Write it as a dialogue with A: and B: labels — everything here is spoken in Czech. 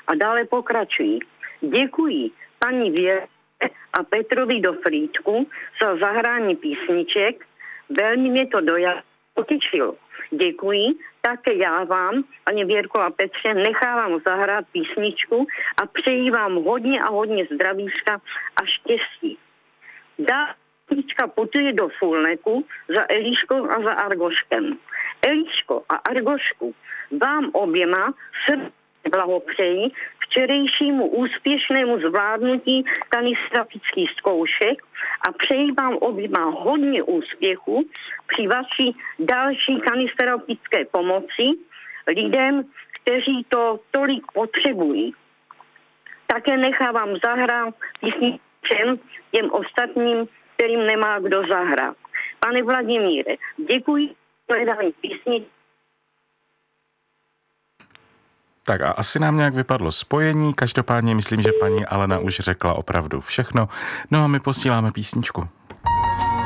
A: A dále pokračují. Děkuji paní Věře a Petrovi do Frýdku za zahrání písniček. Velmi mě to potěšilo. Děkuji. Také já vám, paní Věrko a Petře, nechávám zahrát písničku a přeji vám hodně a hodně zdravíčka a štěstí. Písnička putuje do Fulneku za Eliškou a za Argoškem. Eliško a Argošku, vám oběma srdečně blahopřeji včerejšímu úspěšnému zvládnutí kanistrafických zkoušek a přeji vám oběma hodně úspěchu při vaší další kanistrafické pomoci lidem, kteří to tolik potřebují. Také nechávám zahrát písničku těm ostatním, kterým nemá kdo zahrát. Pane Vladimíre, děkuji za hledání písničky.
B: Tak a asi nám nějak vypadlo spojení, každopádně myslím, že paní Alena už řekla opravdu všechno. No a my posíláme písničku.